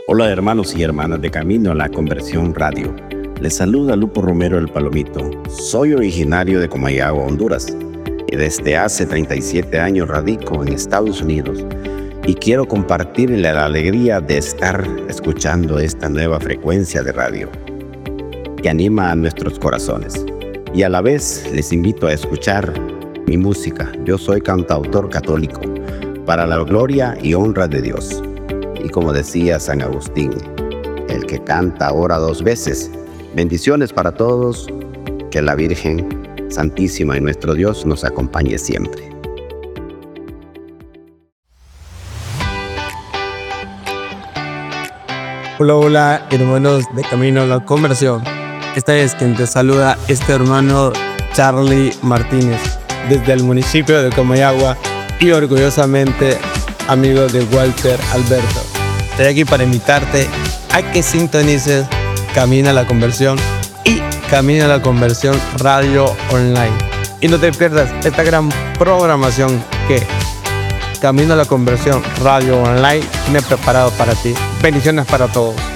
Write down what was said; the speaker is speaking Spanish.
Hola hermanos y hermanas de Camino a la Conversión Radio. Les saluda Lupo Romero el Palomito. Soy originario de Comayagua, Honduras, y desde hace 37 años radico en Estados Unidos y quiero compartirle la alegría de estar escuchando esta nueva frecuencia de radio que anima a nuestros corazones. Y a la vez les invito a escuchar mi música. Yo soy cantautor católico para la gloria y honra de Dios. Y como decía San Agustín, el que canta ora dos veces. Bendiciones para todos, que la Virgen Santísima y nuestro Dios nos acompañe siempre. Hola, hola hermanos de Camino a la Conversión. Esta es quien te saluda, este hermano Charlie Martínez, desde el municipio de Comayagua y orgullosamente amigo de Walter Alberto. Estoy aquí para invitarte a que sintonices Camino a la Conversión y Camino a la Conversión Radio Online. Y no te pierdas esta gran programación que Camino a la Conversión Radio Online me ha preparado para ti. Bendiciones para todos.